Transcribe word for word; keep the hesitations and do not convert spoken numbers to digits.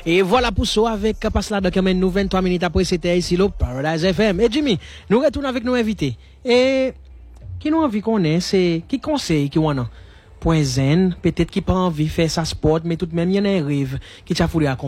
Et voilà pour ça avec Pasla de quand nous vingt-trois minutes après c'était ici le Paradise F M. Et Jimmy, nous retournons avec nos invités. Et qui nous envie qu'on est, c'est qui conseille qui on a. Point zen, peut-être qui pas envie de faire sa sport, mais tout de même il y en a un rêve qui t'a foulé à